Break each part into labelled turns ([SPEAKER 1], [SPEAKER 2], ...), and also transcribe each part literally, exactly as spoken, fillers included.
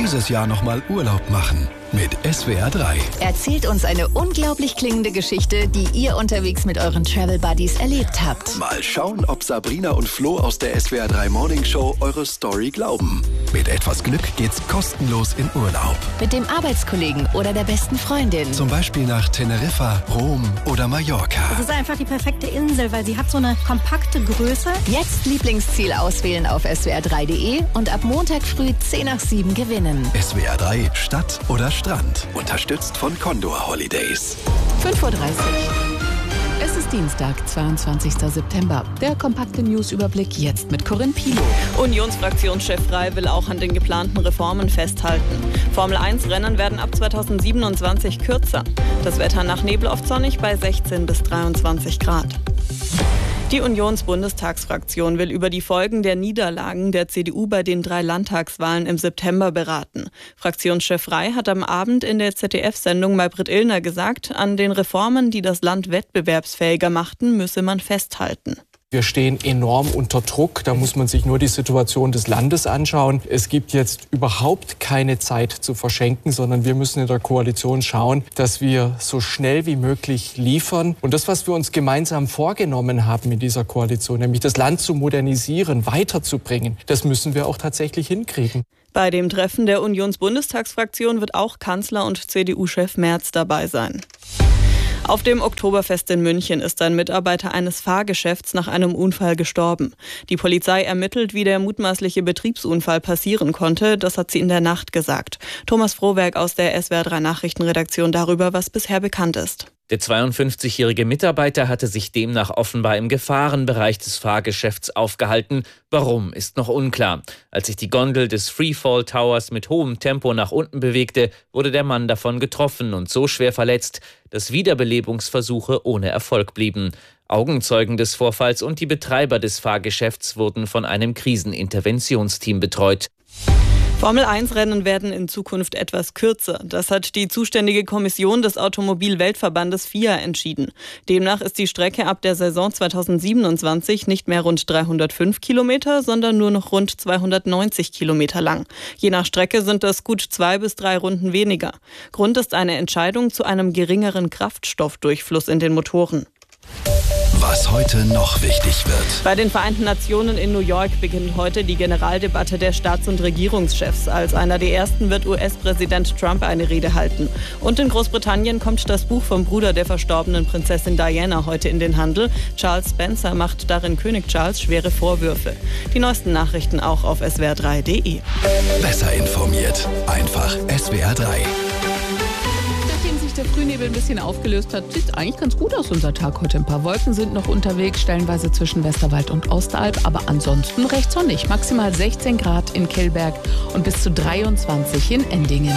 [SPEAKER 1] dieses Jahr nochmal Urlaub machen mit S W R drei.
[SPEAKER 2] Erzählt uns eine unglaublich klingende Geschichte, die ihr unterwegs mit euren Travel Buddies erlebt habt.
[SPEAKER 1] Mal schauen, ob Sabrina und Flo aus der S W R drei Morning Show eure Story glauben. Mit etwas Glück geht's kostenlos in Urlaub.
[SPEAKER 2] Mit dem Arbeitskollegen oder der besten Freundin.
[SPEAKER 1] Zum Beispiel nach Teneriffa, Rom oder Mallorca.
[SPEAKER 3] Es ist einfach die perfekte Insel, weil sie hat so eine kompakte Größe.
[SPEAKER 2] Jetzt Lieblingsziel auswählen auf s w r drei punkt d e und ab Montag früh zehn nach sieben gewinnen.
[SPEAKER 1] S W R drei Stadt oder Strand. Unterstützt von Condor Holidays.
[SPEAKER 4] fünf Uhr dreißig. Es ist Dienstag, zweiundzwanzigster September. Der kompakte Newsüberblick jetzt mit Corinne Pilo.
[SPEAKER 5] Unionsfraktionschef Frey will auch an den geplanten Reformen festhalten. Formel eins Rennen werden ab zweitausendsiebenundzwanzig kürzer. Das Wetter nach Nebel oft sonnig bei sechzehn bis dreiundzwanzig Grad. Die Unionsbundestagsfraktion will über die Folgen der Niederlagen der C D U bei den drei Landtagswahlen im September beraten. Fraktionschef Frey hat am Abend in der Z D F-Sendung Maybrit Illner gesagt, an den Reformen, die das Land wettbewerbsfähiger machten, müsse man festhalten.
[SPEAKER 6] Wir stehen enorm unter Druck. Da muss man sich nur die Situation des Landes anschauen. Es gibt jetzt überhaupt keine Zeit zu verschenken, sondern wir müssen in der Koalition schauen, dass wir so schnell wie möglich liefern. Und das, was wir uns gemeinsam vorgenommen haben in dieser Koalition, nämlich das Land zu modernisieren, weiterzubringen, das müssen wir auch tatsächlich hinkriegen.
[SPEAKER 5] Bei dem Treffen der Unionsbundestagsfraktion wird auch Kanzler und C D U-Chef Merz dabei sein. Auf dem Oktoberfest in München ist ein Mitarbeiter eines Fahrgeschäfts nach einem Unfall gestorben. Die Polizei ermittelt, wie der mutmaßliche Betriebsunfall passieren konnte. Das hat sie in der Nacht gesagt. Thomas Frohwerk aus der S W R drei Nachrichtenredaktion darüber, was bisher bekannt ist.
[SPEAKER 7] Der zweiundfünfzigjährige Mitarbeiter hatte sich demnach offenbar im Gefahrenbereich des Fahrgeschäfts aufgehalten. Warum, ist noch unklar. Als sich die Gondel des Freefall Towers mit hohem Tempo nach unten bewegte, wurde der Mann davon getroffen und so schwer verletzt, dass Wiederbelebungsversuche ohne Erfolg blieben. Augenzeugen des Vorfalls und die Betreiber des Fahrgeschäfts wurden von einem Kriseninterventionsteam betreut.
[SPEAKER 5] Formel eins Rennen werden in Zukunft etwas kürzer. Das hat die zuständige Kommission des Automobil-Weltverbandes F I A entschieden. Demnach ist die Strecke ab der Saison zweitausendsiebenundzwanzig nicht mehr rund dreihundertfünf Kilometer, sondern nur noch rund zweihundertneunzig Kilometer lang. Je nach Strecke sind das gut zwei bis drei Runden weniger. Grund ist eine Entscheidung zu einem geringeren Kraftstoffdurchfluss in den Motoren.
[SPEAKER 1] Was heute noch wichtig wird.
[SPEAKER 5] Bei den Vereinten Nationen in New York beginnt heute die Generaldebatte der Staats- und Regierungschefs. Als einer der ersten wird U S-Präsident Trump eine Rede halten. Und in Großbritannien kommt das Buch vom Bruder der verstorbenen Prinzessin Diana heute in den Handel. Charles Spencer macht darin König Charles schwere Vorwürfe. Die neuesten Nachrichten auch auf s w r drei punkt d e.
[SPEAKER 1] Besser informiert. Einfach S W R drei.
[SPEAKER 4] Nachdem sich der Frühnebel ein bisschen aufgelöst hat, sieht es eigentlich ganz gut aus, unser Tag heute. Ein paar Wolken sind noch unterwegs, stellenweise zwischen Westerwald und Ostalb, aber ansonsten recht sonnig. Maximal sechzehn Grad in Kellberg und bis zu dreiundzwanzig in Endingen.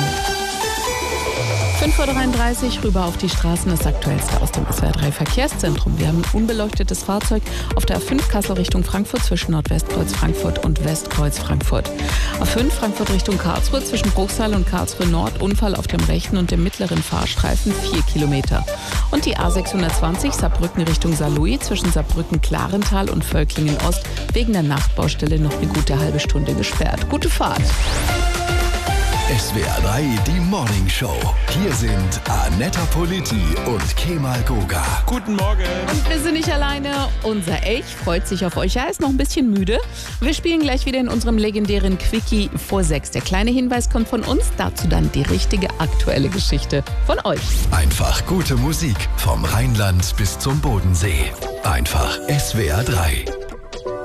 [SPEAKER 4] fünf Uhr dreiunddreißig rüber auf die Straßen, das Aktuellste aus dem S W R drei Verkehrszentrum. Wir haben ein unbeleuctetes Fahrzeug auf der A fünf Kassel Richtung Frankfurt zwischen Nordwestkreuz Frankfurt und Westkreuz Frankfurt. A fünf Frankfurt Richtung Karlsruhe zwischen Bruchsal und Karlsruhe Nord, Unfall auf dem rechten und dem mittleren Fahrstreifen, vier Kilometer. Und die A sechshundertzwanzig Saarbrücken Richtung Saarlouis zwischen Saarbrücken-Klarental und Völklingen Ost wegen der Nachtbaustelle noch eine gute halbe Stunde gesperrt. Gute Fahrt!
[SPEAKER 1] S W R drei, die Morning Show. Hier sind Anetta Politi und Kemal Goga.
[SPEAKER 8] Guten Morgen.
[SPEAKER 4] Und wir sind nicht alleine. Unser Elch freut sich auf euch. Er ist noch ein bisschen müde. Wir spielen gleich wieder in unserem legendären Quickie vor sechs. Der kleine Hinweis kommt von uns. Dazu dann die richtige aktuelle Geschichte von euch.
[SPEAKER 1] Einfach gute Musik. Vom Rheinland bis zum Bodensee. Einfach S W R drei.